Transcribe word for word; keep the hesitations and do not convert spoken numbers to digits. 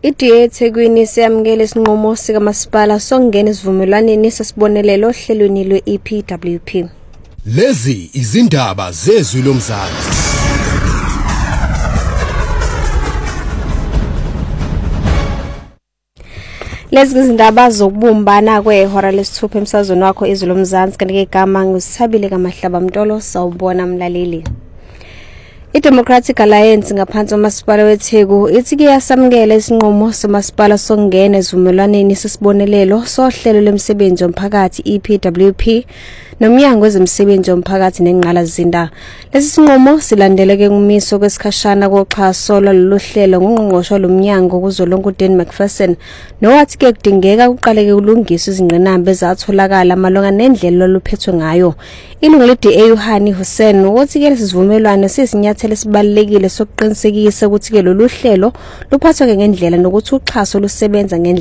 I-D A eThekwini siyamukela isinqumo sikamasipala sokungena isivumelwaneni sesibonelelo ohlelweni lwe-E P W P. Lezi izindaba zezwi lomzansi. Lezi izindaba zokubumbana kwehora lesithupha emsazweni wakho izwi lomzansi kanti ke igama ngusithabile kaMahlaba Mtolo sawubona mlaleli. I-Democratic Alliance ngaphansi komasipala weTheku ithi ke yasamukela isinqumo somasipala sokungena esivumelwaneni sesibonelelo sohlelo lemisebenzi yomphakathi E P W P nomnyango wezemisebenzi yomphakathi nenqgalazinda. Lesi sinqumo silandeleke kumiso kwesikhashana koxhaso lolu hlelo ngungqongqosho lomnyango kuzolonke uDan McPherson nowathi ke kudingeka uqaleke ulungiswe izingqinamba ezatholakala malunga nendlela lophethwe ngayo. Ilungu le-D A uHani Hussein uthi ke lesivumelwano sisinyathelo esibalekile sokuqinisekisa ukuthi ke lolu hlelo luphathwa ngendlela nokuthi uxhaso lusebenza ngendlela